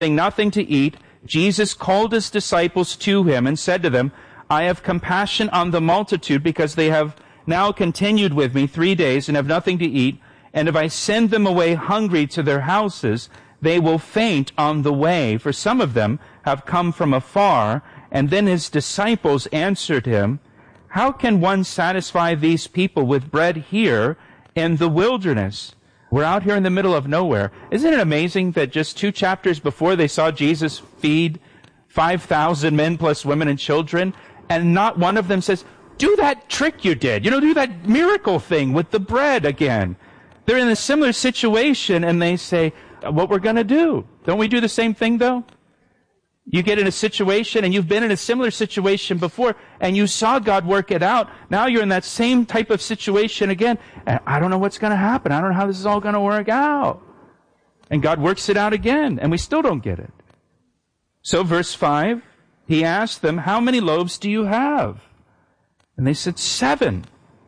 nothing to eat, Jesus called his disciples to him and said to them, I have compassion on the multitude because they have now continued with me 3 days and have nothing to eat. And if I send them away hungry to their houses, they will faint on the way, for some of them have come from afar. And then his disciples answered him, how can one satisfy these people with bread here in the wilderness? We're out here in the middle of nowhere. Isn't it amazing that just 2 chapters before they saw Jesus feed 5,000 men plus women and children, and not one of them says, do that trick you did. Do that miracle thing with the bread again. They're in a similar situation, and they say, what we're going to do. Don't we do the same thing, though? You get in a situation, and you've been in a similar situation before, and you saw God work it out. Now you're in that same type of situation again, and I don't know what's going to happen. I don't know how this is all going to work out. And God works it out again, and we still don't get it. So verse 5, he asked them, how many loaves do you have? And they said, 7.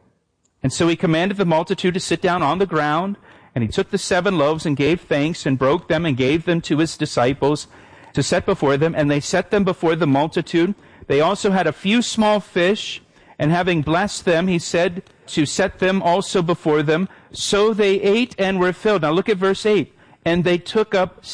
And so he commanded the multitude to sit down on the ground, and he took the 7 loaves and gave thanks and broke them and gave them to his disciples to set before them, and they set them before the multitude. They also had a few small fish, and having blessed them, he said to set them also before them. So they ate and were filled. Now look at verse 8. And they took up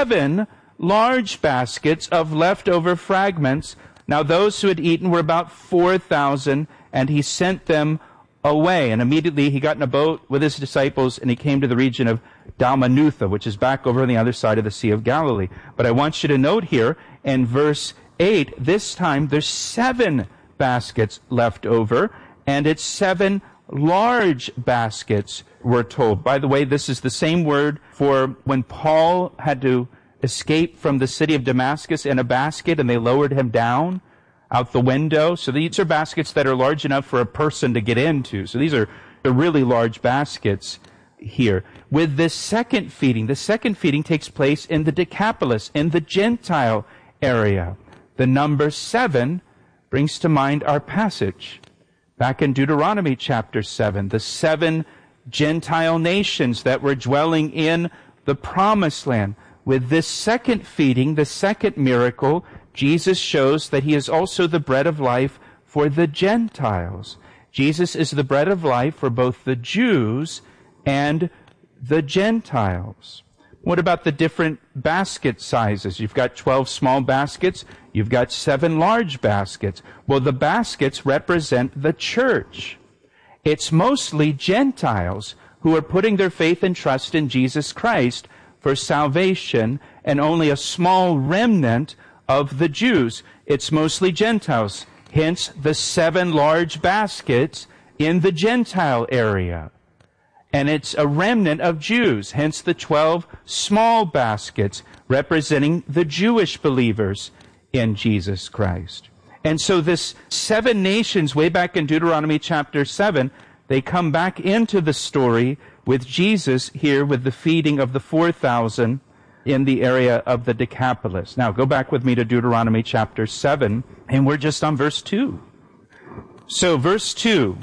7 large baskets of leftover fragments. Now those who had eaten were about 4,000, and he sent them away. And immediately he got in a boat with his disciples, and he came to the region of Dalmanutha, which is back over on the other side of the Sea of Galilee. But I want you to note here in verse 8, this time there's 7 baskets left over, and it's 7 large baskets, we're told. By the way, this is the same word for when Paul had to escape from the city of Damascus in a basket, and they lowered him down out the window. So these are baskets that are large enough for a person to get into. So these are the really large baskets here. With this second feeding, the second feeding takes place in the Decapolis, in the Gentile area. The number 7 brings to mind our passage back in Deuteronomy chapter 7, the 7 Gentile nations that were dwelling in the promised land. With this second feeding, the second miracle, Jesus shows that he is also the bread of life for the Gentiles. Jesus is the bread of life for both the Jews and the Gentiles. What about the different basket sizes? You've got 12 small baskets. You've got 7 large baskets. Well, the baskets represent the church. It's mostly Gentiles who are putting their faith and trust in Jesus Christ for salvation, and only a small remnant of the Jews. It's mostly Gentiles. Hence the 7 large baskets in the Gentile area. And it's a remnant of Jews. Hence the 12 small baskets representing the Jewish believers in Jesus Christ. And so this 7 nations, way back in Deuteronomy chapter 7, they come back into the story with Jesus here with the feeding of the 4,000 in the area of the Decapolis. Now, go back with me to Deuteronomy chapter 7, and we're just on verse 2. So, verse 2,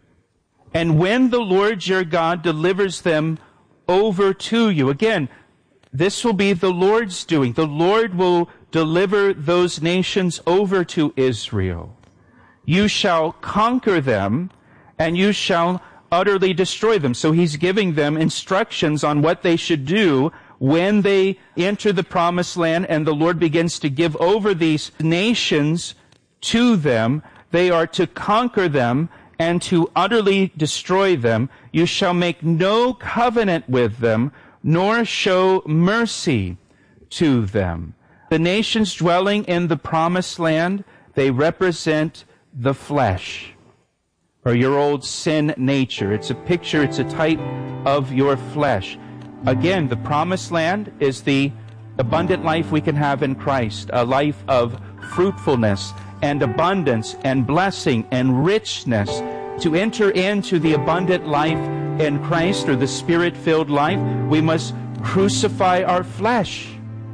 and when the Lord your God delivers them over to you, again, this will be the Lord's doing. The Lord will deliver those nations over to Israel. You shall conquer them, and you shall utterly destroy them. So he's giving them instructions on what they should do when they enter the promised land, and the Lord begins to give over these nations to them. They are to conquer them and to utterly destroy them. You shall make no covenant with them, nor show mercy to them. The nations dwelling in the promised land, they represent the flesh, or your old sin nature. It's a picture, it's a type of your flesh. Again, the promised land is the abundant life we can have in Christ, a life of fruitfulness and abundance and blessing and richness. To enter into the abundant life in Christ, or the Spirit-filled life, we must crucify our flesh.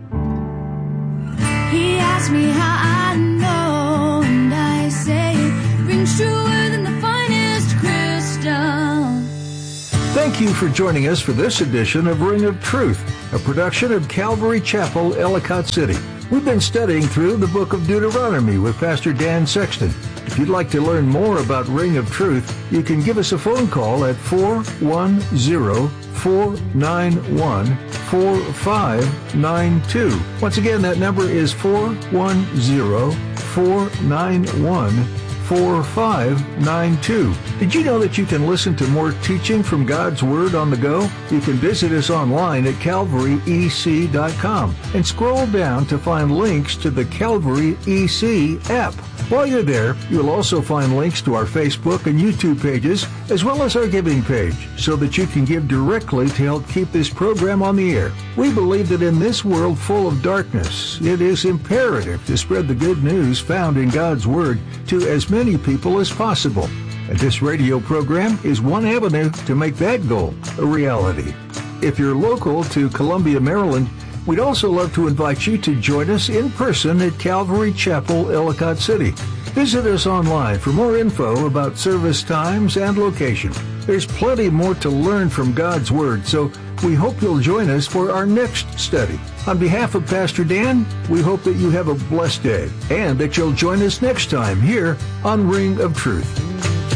He asked me how I know, and I say it rings truer than the finest crystal. Thank you for joining us for this edition of Ring of Truth. a production of Calvary Chapel, Ellicott City. We've been studying through the book of Deuteronomy with Pastor Dan Sexton. If you'd like to learn more about Ring of Truth, you can give us a phone call at 410-491-4592. Once again, that number is 410-491-4592. Did you know that you can listen to more teaching from God's Word on the go? You can visit us online at calvaryec.com and scroll down to find links to the Calvary EC app. While you're there, you'll also find links to our Facebook and YouTube pages, as well as our giving page, so that you can give directly to help keep this program on the air. We believe that in this world full of darkness, it is imperative to spread the good news found in God's Word to as many people as possible. And this radio program is one avenue to make that goal a reality. If you're local to Columbia, Maryland, we'd also love to invite you to join us in person at Calvary Chapel, Ellicott City. Visit us online for more info about service times and location. There's plenty more to learn from God's Word, so we hope you'll join us for our next study. On behalf of Pastor Dan, we hope that you have a blessed day and that you'll join us next time here on Ring of Truth.